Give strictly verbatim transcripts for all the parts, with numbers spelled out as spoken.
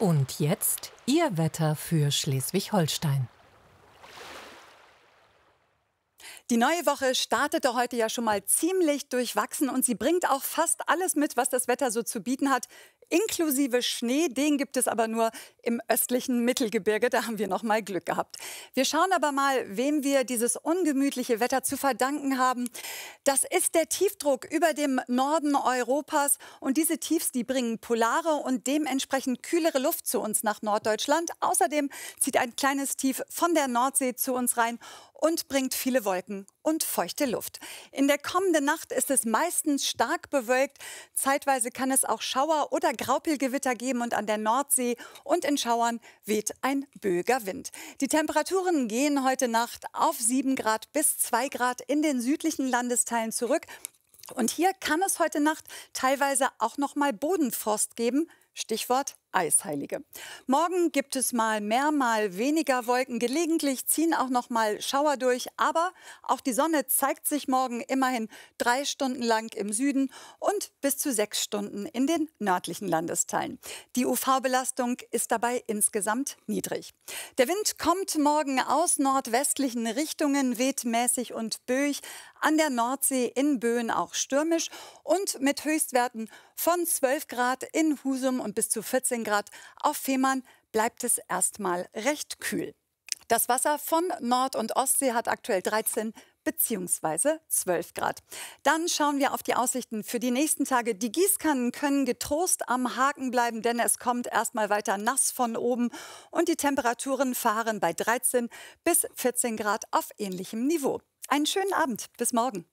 Und jetzt Ihr Wetter für Schleswig-Holstein. Die neue Woche startete heute ja schon mal ziemlich durchwachsen und sie bringt auch fast alles mit, was das Wetter so zu bieten hat. Inklusive Schnee, den gibt es aber nur im östlichen Mittelgebirge. Da haben wir noch mal Glück gehabt. Wir schauen aber mal, wem wir dieses ungemütliche Wetter zu verdanken haben. Das ist der Tiefdruck über dem Norden Europas. Und diese Tiefs, die bringen polare und dementsprechend kühlere Luft zu uns nach Norddeutschland. Außerdem zieht ein kleines Tief von der Nordsee zu uns rein und bringt viele Wolken und feuchte Luft. In der kommenden Nacht ist es meistens stark bewölkt. Zeitweise kann es auch Schauer oder Graupelgewitter geben und an der Nordsee und in Schauern weht ein böiger Wind. Die Temperaturen gehen heute Nacht auf sieben Grad bis zwei Grad in den südlichen Landesteilen zurück. Und hier kann es heute Nacht teilweise auch noch mal Bodenfrost geben. Stichwort Eisheilige. Morgen gibt es mal mehr, mal weniger Wolken. Gelegentlich ziehen auch noch mal Schauer durch. Aber auch die Sonne zeigt sich morgen immerhin drei Stunden lang im Süden und bis zu sechs Stunden in den nördlichen Landesteilen. Die U V-Belastung ist dabei insgesamt niedrig. Der Wind kommt morgen aus nordwestlichen Richtungen, weht mäßig und böig. An der Nordsee in Böen auch stürmisch und mit Höchstwerten von zwölf Grad in Husum und bis zu vierzehn Grad auf Fehmarn bleibt es erstmal recht kühl. Das Wasser von Nord- und Ostsee hat aktuell dreizehn bzw. zwölf Grad. Dann schauen wir auf die Aussichten für die nächsten Tage. Die Gießkannen können getrost am Haken bleiben, denn es kommt erstmal weiter nass von oben und die Temperaturen fahren bei dreizehn bis vierzehn Grad auf ähnlichem Niveau. Einen schönen Abend. Bis morgen.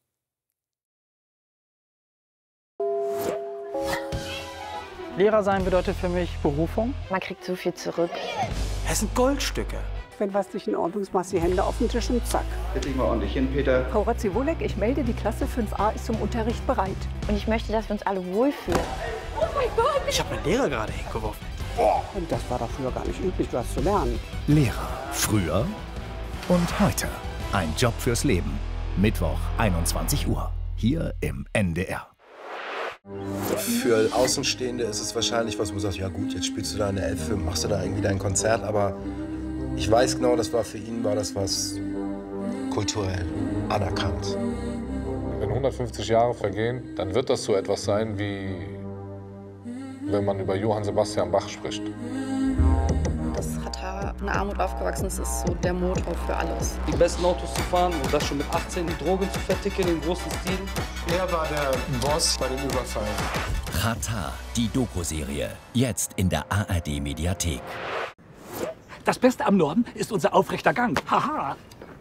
Lehrer sein bedeutet für mich Berufung. Man kriegt so viel zurück. Es sind Goldstücke. Wenn was nicht in Ordnung ist, machst du die Hände auf den Tisch und zack. Setz dich mal ordentlich hin, Peter. Frau Ratziwolek, ich melde, die Klasse fünf a ist zum Unterricht bereit. Und ich möchte, dass wir uns alle wohlfühlen. Oh mein Gott! Ich habe meinen Lehrer gerade hingeworfen. Boah. Und das war doch früher gar nicht üblich, was zu lernen. Lehrer. Früher und heute. Ein Job fürs Leben. Mittwoch, einundzwanzig Uhr. Hier im N D R. Für Außenstehende ist es wahrscheinlich was, wo man sagt, ja gut, jetzt spielst du da eine Elfe, machst du da irgendwie dein Konzert. Aber ich weiß genau, das war für ihn, war das was kulturell anerkannt. Wenn hundertfünfzig Jahre vergehen, dann wird das so etwas sein, wie wenn man über Johann Sebastian Bach spricht. Das hat in der Armut aufgewachsen, das ist so der Motor für alles. Die besten Autos zu fahren und das schon mit achtzehn, die Drogen zu verticken im großen Stil. Er war der Boss bei dem Überfall. Rata, die Doku-Serie. Jetzt in der A R D-Mediathek. Das Beste am Norden ist unser aufrechter Gang. Haha!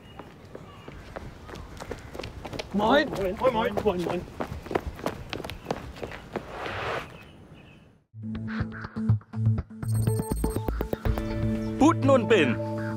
Moin! Moin, moin, moin, moin, moin. Buten und Bin.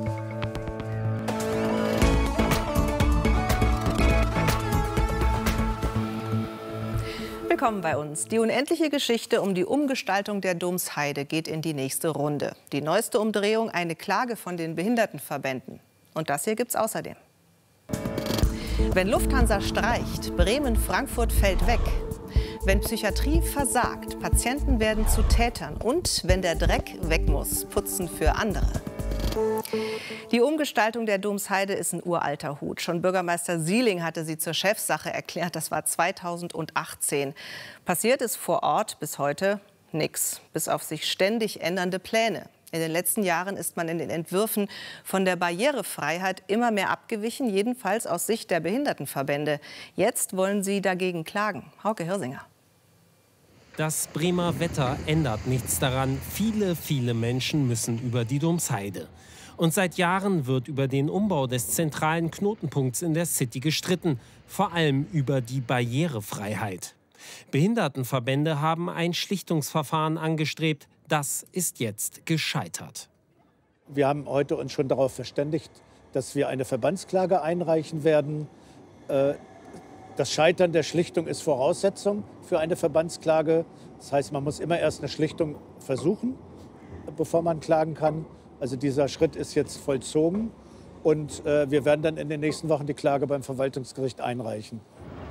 Willkommen bei uns. Die unendliche Geschichte um die Umgestaltung der Domsheide geht in die nächste Runde. Die neueste Umdrehung, eine Klage von den Behindertenverbänden. Und das hier gibt's außerdem. Wenn Lufthansa streicht, Bremen-Frankfurt fällt weg. Wenn Psychiatrie versagt, Patienten werden zu Tätern. Und wenn der Dreck weg muss, putzen für andere. Die Umgestaltung der Domsheide ist ein uralter Hut. Schon Bürgermeister Sieling hatte sie zur Chefsache erklärt. Das war zweitausendachtzehn. Passiert ist vor Ort bis heute nichts, bis auf sich ständig ändernde Pläne. In den letzten Jahren ist man in den Entwürfen von der Barrierefreiheit immer mehr abgewichen, jedenfalls aus Sicht der Behindertenverbände. Jetzt wollen sie dagegen klagen. Hauke Hirsinger. Das Bremer Wetter ändert nichts daran. Viele, viele Menschen müssen über die Domsheide. Und seit Jahren wird über den Umbau des zentralen Knotenpunkts in der City gestritten. Vor allem über die Barrierefreiheit. Behindertenverbände haben ein Schlichtungsverfahren angestrebt. Das ist jetzt gescheitert. Wir haben heute uns schon darauf verständigt, dass wir eine Verbandsklage einreichen werden. Das Scheitern der Schlichtung ist Voraussetzung für eine Verbandsklage. Das heißt, man muss immer erst eine Schlichtung versuchen, bevor man klagen kann. Also dieser Schritt ist jetzt vollzogen. Und wir werden dann in den nächsten Wochen die Klage beim Verwaltungsgericht einreichen.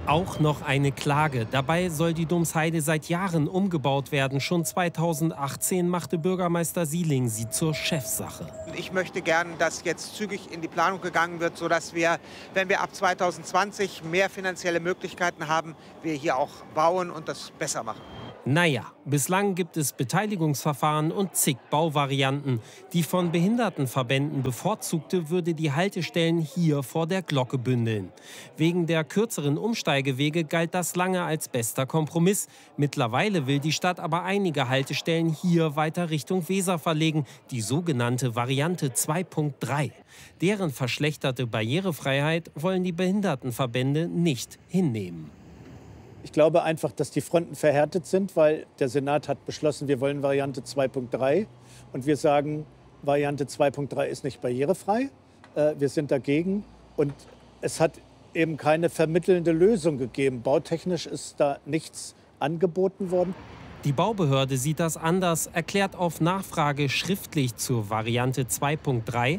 Auch noch eine Klage. Dabei soll die Domsheide seit Jahren umgebaut werden. Schon zweitausendachtzehn machte Bürgermeister Sieling sie zur Chefsache. Ich möchte gern, dass jetzt zügig in die Planung gegangen wird, sodass wir, wenn wir ab zweitausendzwanzig mehr finanzielle Möglichkeiten haben, wir hier auch bauen und das besser machen. Naja, bislang gibt es Beteiligungsverfahren und zig Bauvarianten. Die von Behindertenverbänden bevorzugte würde die Haltestellen hier vor der Glocke bündeln. Wegen der kürzeren Umsteigewege galt das lange als bester Kompromiss. Mittlerweile will die Stadt aber einige Haltestellen hier weiter Richtung Weser verlegen, die sogenannte Variante zwei Punkt drei. Deren verschlechterte Barrierefreiheit wollen die Behindertenverbände nicht hinnehmen. Ich glaube einfach, dass die Fronten verhärtet sind, weil der Senat hat beschlossen, wir wollen Variante zwei Punkt drei. Und wir sagen, Variante zwei Punkt drei ist nicht barrierefrei. Äh, wir sind dagegen. Und es hat eben keine vermittelnde Lösung gegeben. Bautechnisch ist da nichts angeboten worden. Die Baubehörde sieht das anders, erklärt auf Nachfrage schriftlich zur Variante zwei Punkt drei.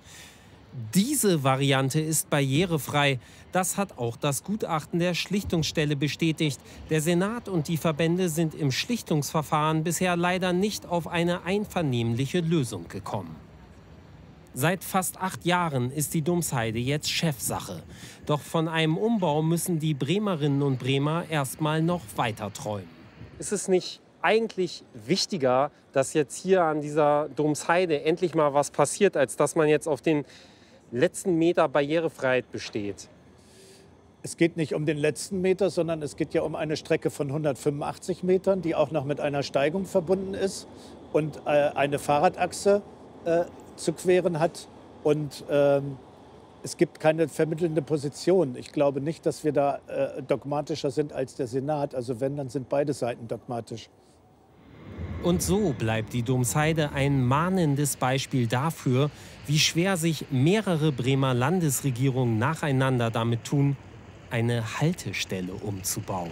Diese Variante ist barrierefrei. Das hat auch das Gutachten der Schlichtungsstelle bestätigt. Der Senat und die Verbände sind im Schlichtungsverfahren bisher leider nicht auf eine einvernehmliche Lösung gekommen. Seit fast acht Jahren ist die Domsheide jetzt Chefsache. Doch von einem Umbau müssen die Bremerinnen und Bremer erst mal noch weiter träumen. Ist es nicht eigentlich wichtiger, dass jetzt hier an dieser Domsheide endlich mal was passiert, als dass man jetzt auf den letzten Meter Barrierefreiheit besteht? Es geht nicht um den letzten Meter, sondern es geht ja um eine Strecke von hundertfünfundachtzig Metern, die auch noch mit einer Steigung verbunden ist und äh, eine Fahrradachse äh, zu queren hat. Und ähm, es gibt keine vermittelnde Position. Ich glaube nicht, dass wir da äh, dogmatischer sind als der Senat. Also wenn, dann sind beide Seiten dogmatisch. Und so bleibt die Domsheide ein mahnendes Beispiel dafür, wie schwer sich mehrere Bremer Landesregierungen nacheinander damit tun, eine Haltestelle umzubauen.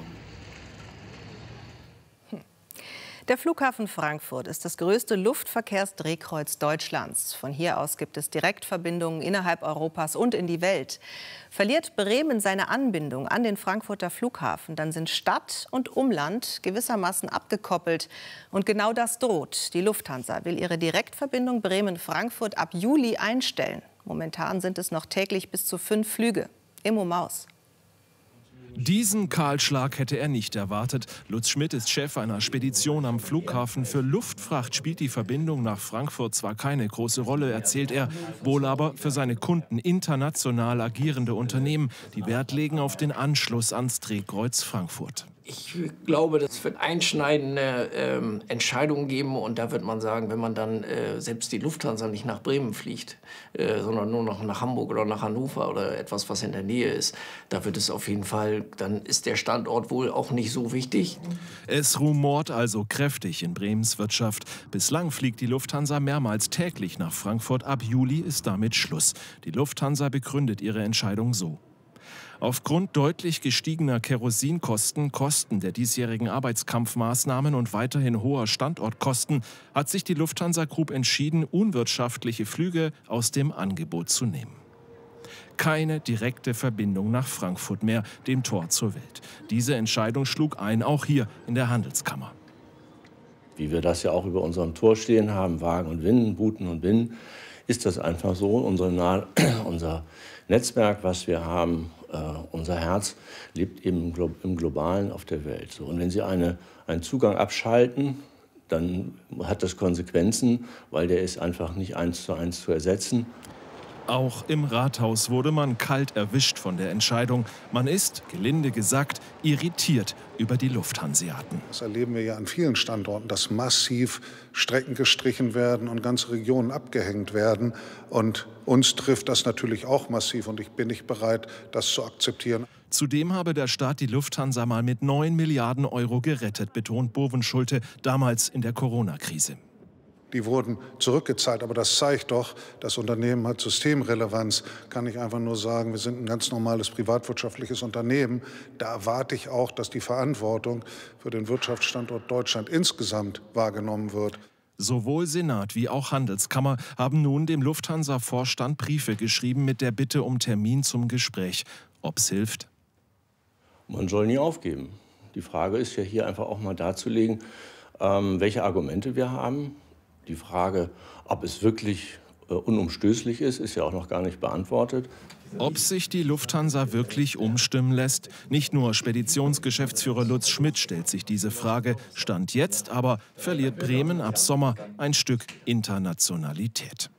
Der Flughafen Frankfurt ist das größte Luftverkehrsdrehkreuz Deutschlands. Von hier aus gibt es Direktverbindungen innerhalb Europas und in die Welt. Verliert Bremen seine Anbindung an den Frankfurter Flughafen, dann sind Stadt und Umland gewissermaßen abgekoppelt. Und genau das droht. Die Lufthansa will ihre Direktverbindung Bremen-Frankfurt ab Juli einstellen. Momentan sind es noch täglich bis zu fünf Flüge. Immo Maus. Diesen Kahlschlag hätte er nicht erwartet. Lutz Schmidt ist Chef einer Spedition am Flughafen. Für Luftfracht spielt die Verbindung nach Frankfurt zwar keine große Rolle, erzählt er, wohl aber für seine Kunden international agierende Unternehmen, die Wert legen auf den Anschluss ans Drehkreuz Frankfurt. Ich glaube, das wird einschneidende ähm, Entscheidungen geben. Und da wird man sagen, wenn man dann äh, selbst die Lufthansa nicht nach Bremen fliegt, äh, sondern nur noch nach Hamburg oder nach Hannover oder etwas, was in der Nähe ist, da wird es auf jeden Fall, dann ist der Standort wohl auch nicht so wichtig. Es rumort also kräftig in Bremens Wirtschaft. Bislang fliegt die Lufthansa mehrmals täglich nach Frankfurt. Ab Juli ist damit Schluss. Die Lufthansa begründet ihre Entscheidung so: Aufgrund deutlich gestiegener Kerosinkosten, Kosten der diesjährigen Arbeitskampfmaßnahmen und weiterhin hoher Standortkosten hat sich die Lufthansa Group entschieden, unwirtschaftliche Flüge aus dem Angebot zu nehmen. Keine direkte Verbindung nach Frankfurt mehr, dem Tor zur Welt. Diese Entscheidung schlug ein, auch hier in der Handelskammer. Wie wir das ja auch über unserem Tor stehen haben, Wagen und Winnen, Buten und Binnen, ist das einfach so. Unsere, unser Netzwerk, was wir haben, äh, unser Herz, lebt eben im Globalen auf der Welt. So, und wenn Sie eine, einen Zugang abschalten, dann hat das Konsequenzen, weil der ist einfach nicht eins zu eins zu ersetzen. Auch im Rathaus wurde man kalt erwischt von der Entscheidung. Man ist, gelinde gesagt, irritiert über die Lufthanseaten. Das erleben wir ja an vielen Standorten, dass massiv Strecken gestrichen werden und ganze Regionen abgehängt werden. Und uns trifft das natürlich auch massiv und ich bin nicht bereit, das zu akzeptieren. Zudem habe der Staat die Lufthansa mal mit neun Milliarden Euro gerettet, betont Bovenschulte, damals in der Corona-Krise. Die wurden zurückgezahlt, aber das zeigt doch, das Unternehmen hat Systemrelevanz. Kann ich einfach nur sagen, wir sind ein ganz normales privatwirtschaftliches Unternehmen. Da erwarte ich auch, dass die Verantwortung für den Wirtschaftsstandort Deutschland insgesamt wahrgenommen wird. Sowohl Senat wie auch Handelskammer haben nun dem Lufthansa-Vorstand Briefe geschrieben mit der Bitte um Termin zum Gespräch. Ob's hilft? Man soll nie aufgeben. Die Frage ist ja hier einfach auch mal darzulegen, ähm, welche Argumente wir haben. Die Frage, ob es wirklich äh, unumstößlich ist, ist ja auch noch gar nicht beantwortet. Ob sich die Lufthansa wirklich umstimmen lässt? Nicht nur Speditionsgeschäftsführer Lutz Schmidt stellt sich diese Frage. Stand jetzt aber verliert Bremen ab Sommer ein Stück Internationalität.